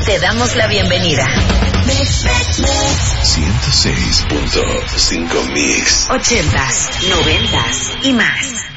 te damos la bienvenida. 106.5 Mix. 80s, 90s y más.